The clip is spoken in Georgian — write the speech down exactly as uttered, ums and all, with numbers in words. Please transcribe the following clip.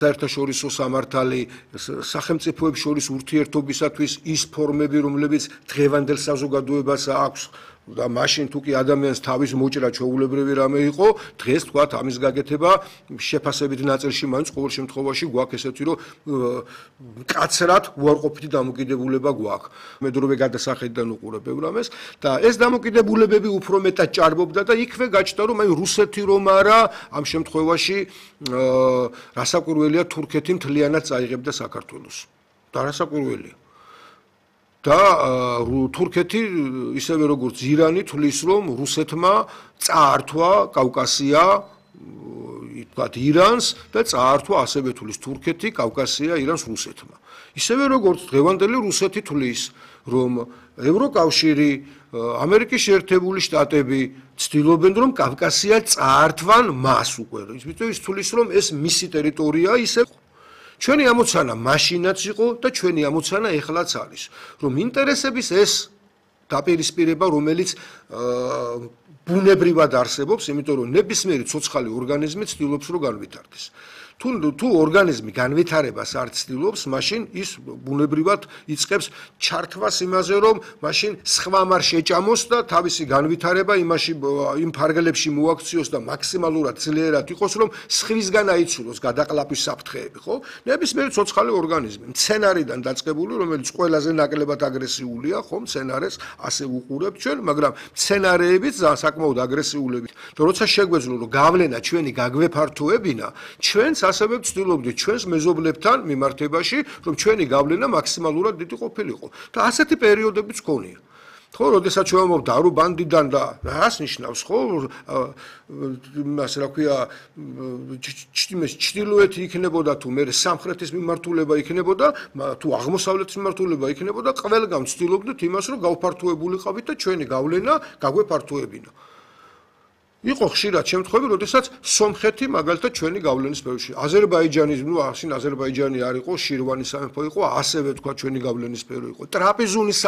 საერთაშორისო სამართალი სახელმწიფოებს შორის ურთიერთობისათვის ის ფორმები, რომლებიც დღევანდელ საზოგადოებას აქვს და მაშინ თუ კი ადამიანს თავის მოჭრა ჩვეულებრივი რამე იყო, დღეს თქვათ ამის გაკეთება შეფასებით ნაწილში მაინც ყოველ შემთხვევაში გვაქვს ესეთი რომ მკაცრად უარყოფითი დამოკიდებულება გვაქვს. მედროვე გადასახედიდან უყურებ რამეს და ეს დამოკიდებულებები უფრო მეტად ჭარბობდა და იქვე გაჩნდა რომ აი რუსეთი რომ არა ამ შემთხვევაში რასაკვირველია თურქეთი მთლიანად წაიღებდა საქართველოს. და რასაკვირველია და თურქეთი ისევე როგორც ირანი თulis რომ რუსეთმა წაართვა კავკასია თქვათ ირანს და წაართვა ასევე თulis თურქეთი კავკასია ირანს რუსეთმა. ისევე როგორც დღევანდელი რუსეთი თulis რომ ევროკავშირი ამერიკის შეერთებული შტატები ცდილობენ რომ კავკასია წაართვან მას უკვე. ის თulis რომ ეს მისი ტერიტორია ისე ჩვენი ამოცანა მაშინაც იყო და ჩვენი ამოცანა ეხლაც არის რომ ინტერესების ეს დაპირისპირება რომელიც ბუნებრივად არსებობს იმიტომ რომ ნებისმიერი ცოცხალი ორგანიზმი ცდილობს რომ განვითარდეს თუ თუ ორგანიზმი განვითარებას არ ცდილობს მაშინ ის ბუნებრივად იწყებს ჩართვას იმაზე რომ მაშინ სხვამ არ შეჭამოს და თავისი განვითარება იმაში იმ ფარგლებში მოაქციოს და მაქსიმალურად ძლიერად იყოს რომ სხვისგან აიცულოს გადაყლაპვის საფრთხეები ხო ნებისმიერი ცოცხალი ორგანიზმი მცენარიდან დაწყებული რომელიც ყველაზე ნაკლებად აგრესიულია ხო მცენარეს ასე უყურებთ ჩვენ მაგრამ მცენარეებიც საკმაოდ აგრესიულებით და როცა შეგვეძლო რომ გავლენა ჩვენი გაგვეფართოებინა ჩვენც ასევე ვცდილობდით ჩვენს მეზობლებთან მიმართებაში რომ ჩვენი გავლენა მაქსიმალურად დიდი ყოფილიყო და ასეთი პერიოდებიც გქონია ხო როდესაც ჩვენ მომდა რუბანდიდან და რას ნიშნავს ხო ასე რა ქვია ჩtildeოეთი იქნებოდა თუ მე სამხრეთის მიმართულება იქნებოდა თუ აღმოსავლეთის მიმართულება იქნებოდა ყველგან ვცდილობდით იმას რომ გავფართოებულიყავით და ჩვენი გავლენა გაგვეფართოებინა იყო ხშირად შემთხვევები, როდესაც სომხეთი მაგალითად ჩვენი გავლენის სფეროში. აზერბაიჯანი, ნუ ასინ აზერბაიჯანი არ იყო, შირვანის სამეფო იყო, ასევე თქვა ჩვენი გავლენის სფერო იყო. ტრაპიზუნის